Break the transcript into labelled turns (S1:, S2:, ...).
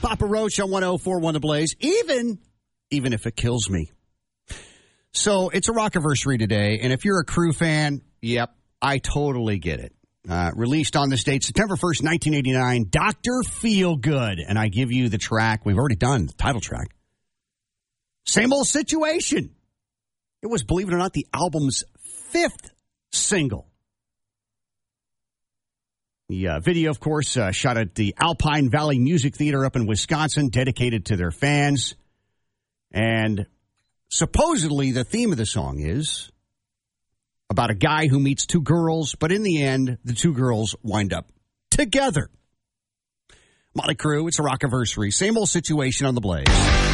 S1: Papa Roach on 104.1 The Blaze, even if it kills me. So it's a rockiversary today, and if you're a Crew fan, yep, I totally get it. Released on this date, September 1st, 1989, Dr. Feelgood. And I give you the track. We've already done the title track. Same Old Situation. It was, believe it or not, the album's 5th single. The video, of course, shot at the Alpine Valley Music Theater up in Wisconsin, dedicated to their fans. And supposedly the theme of the song is about a guy who meets two girls, but in the end, the two girls wind up together. Motley Crue, it's a rockiversary. Same Old Situation on the Blaze.